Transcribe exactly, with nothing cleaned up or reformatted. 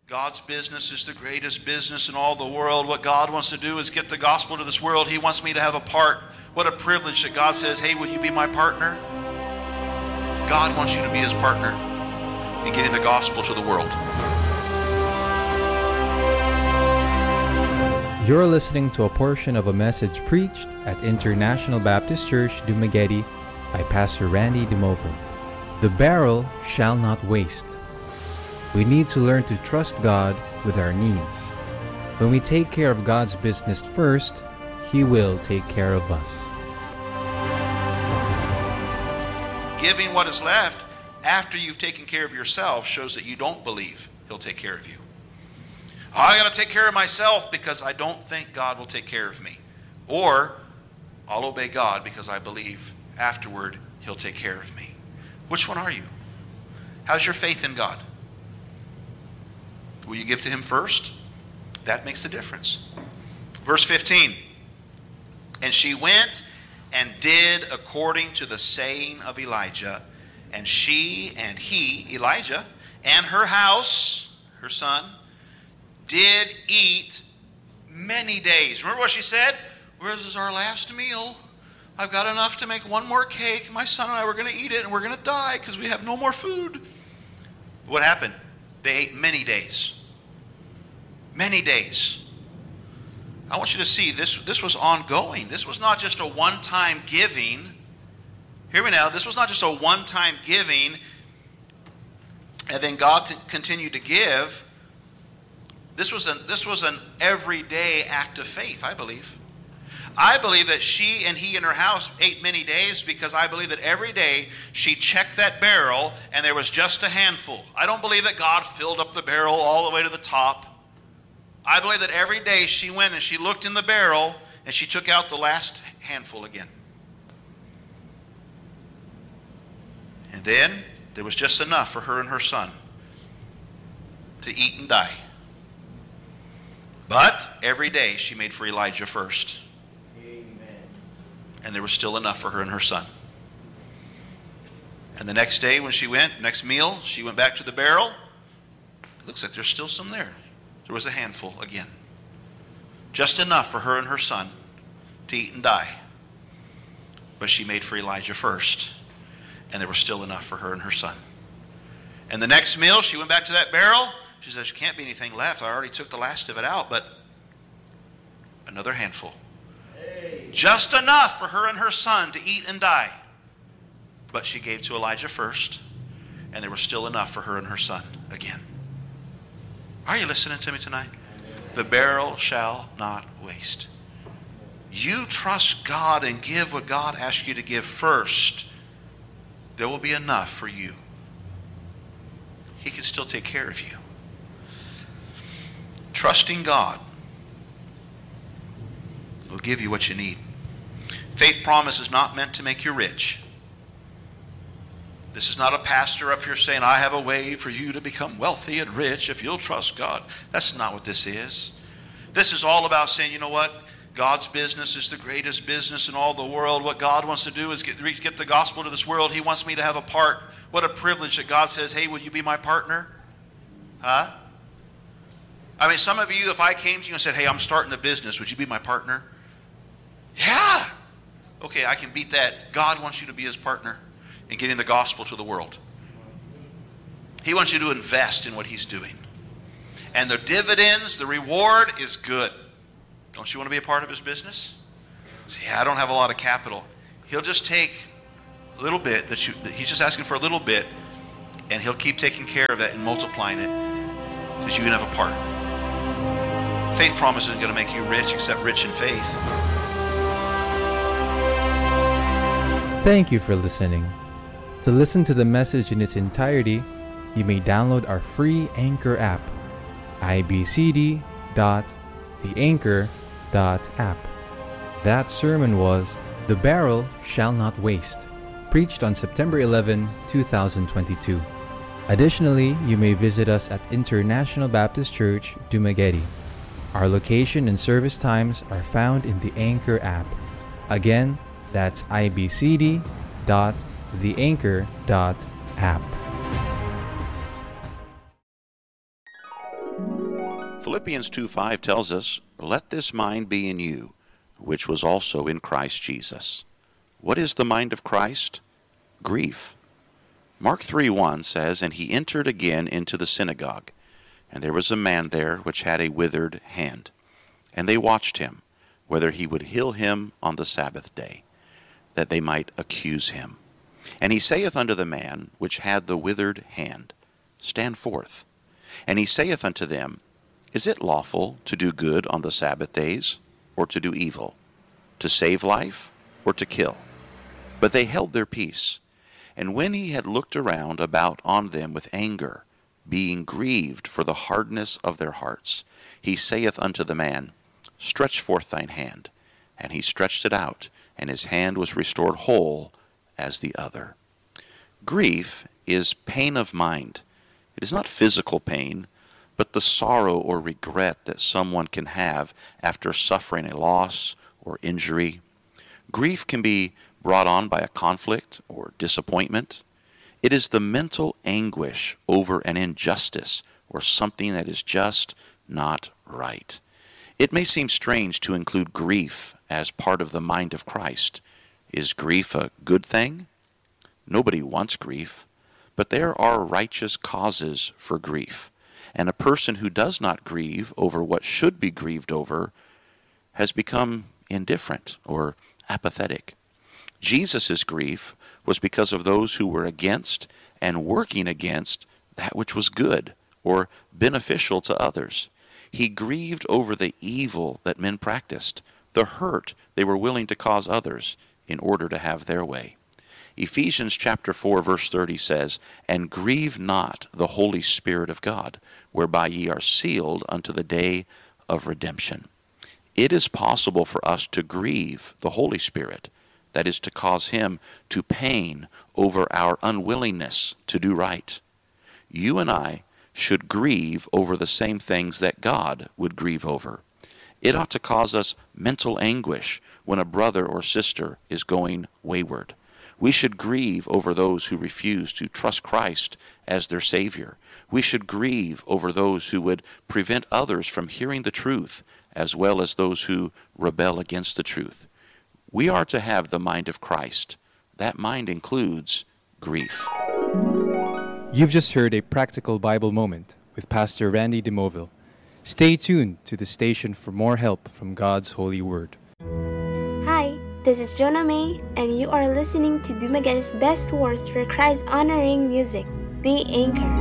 God's business is the greatest business in all the world. What God wants to do is get the gospel to this world. He wants me to have a part. What a privilege that God says, hey, will you be my partner? God wants you to be his partner in getting the gospel to the world. You're listening to a portion of a message preached at International Baptist Church, Dumaguete by Pastor Randy DeMovo. The barrel shall not waste. We need to learn to trust God with our needs. When we take care of God's business first, He will take care of us. Giving what is left after you've taken care of yourself shows that you don't believe He'll take care of you. Oh, I got to take care of myself because I don't think God will take care of me. Or I'll obey God because I believe afterward He'll take care of me. Which one are you? How's your faith in God? Will you give to Him first? That makes the difference. Verse fifteen. And she went and did according to the saying of Elijah. And she and he, Elijah, and her house, her son, did eat many days. Remember what she said? This is our last meal. I've got enough to make one more cake. My son and I were going to eat it and we're going to die because we have no more food. What happened? They ate many days. Many days. I want you to see this, this was ongoing. This was not just a one-time giving. Hear me now. This was not just a one-time giving and then God t- continued to give. This was, an, this was an everyday act of faith, I believe. I believe that she and he in her house ate many days because I believe that every day she checked that barrel and there was just a handful. I don't believe that God filled up the barrel all the way to the top. I believe that every day she went and she looked in the barrel and she took out the last handful again. And then there was just enough for her and her son to eat and die. But every day she made for Elijah first. Amen. And there was still enough for her and her son. And the next day when she went, next meal, she went back to the barrel. It looks like there's still some there. There was a handful again. Just enough for her and her son to eat and die. But she made for Elijah first. And there was still enough for her and her son. And the next meal, she went back to that barrel. She says, there can't be anything left. I already took the last of it out. But another handful. Hey. Just enough for her and her son to eat and die. But she gave to Elijah first. And there was still enough for her and her son again. Are you listening to me tonight? The barrel shall not waste. You trust God and give what God asks you to give first. There will be enough for you. He can still take care of you. Trusting God will give you what you need. Faith promise is not meant to make you rich. This is not a pastor up here saying, I have a way for you to become wealthy and rich if you'll trust God. That's not what this is. This is all about saying, you know what? God's business is the greatest business in all the world. What God wants to do is get, get the gospel to this world. He wants me to have a part. What a privilege that God says, hey, will you be my partner? Huh? I mean, some of you, if I came to you and said, hey, I'm starting a business, would you be my partner? Yeah. Okay, I can beat that. God wants you to be his partner in getting the gospel to the world. He wants you to invest in what he's doing. And the dividends, the reward is good. Don't you want to be a part of his business? See, yeah, I don't have a lot of capital. He'll just take a little bit, that you, that he's just asking for a little bit, and he'll keep taking care of it and multiplying it so that you can have a part. Faith promise isn't going to make you rich except rich in faith. Thank you for listening. To listen to the message in its entirety, you may download our free Anchor app, i b c d dot the anchor dot app. That sermon was The Barrel Shall Not Waste, preached on September eleventh, twenty twenty-two. Additionally, you may visit us at International Baptist Church, Dumaguete. Our location and service times are found in the Anchor app. Again, that's i b c d dot the anchor dot app. Philippians two five tells us, "Let this mind be in you, which was also in Christ Jesus." What is the mind of Christ? Grief. Mark three one says, "And he entered again into the synagogue, and there was a man there which had a withered hand. And they watched him, whether he would heal him on the Sabbath day, that they might accuse him. And he saith unto the man which had the withered hand, Stand forth. And he saith unto them, Is it lawful to do good on the Sabbath days, or to do evil, to save life, or to kill? But they held their peace. And when he had looked around about on them with anger, being grieved for the hardness of their hearts, he saith unto the man, Stretch forth thine hand. And he stretched it out, and his hand was restored whole as the other." Grief is pain of mind. It is not physical pain, but the sorrow or regret that someone can have after suffering a loss or injury. Grief can be brought on by a conflict or disappointment. It is the mental anguish over an injustice or something that is just not right. It may seem strange to include grief as part of the mind of Christ. Is grief a good thing? Nobody wants grief, but there are righteous causes for grief. And a person who does not grieve over what should be grieved over has become indifferent or apathetic. Jesus' grief was because of those who were against and working against that which was good or beneficial to others. He grieved over the evil that men practiced, the hurt they were willing to cause others in order to have their way. Ephesians chapter four verse thirty says, "And grieve not the Holy Spirit of God, whereby ye are sealed unto the day of redemption." It is possible for us to grieve the Holy Spirit, that is, to cause him to pain over our unwillingness to do right. You and I should grieve over the same things that God would grieve over. It ought to cause us mental anguish when a brother or sister is going wayward. We should grieve over those who refuse to trust Christ as their Savior. We should grieve over those who would prevent others from hearing the truth, as well as those who rebel against the truth. We are to have the mind of Christ. That mind includes grief. You've just heard a practical Bible moment with Pastor Randy DeMoville. Stay tuned to the station for more help from God's holy word. Hi, this is Jonah May, and you are listening to Dumaga's best source for Christ-honoring music, The Anchor.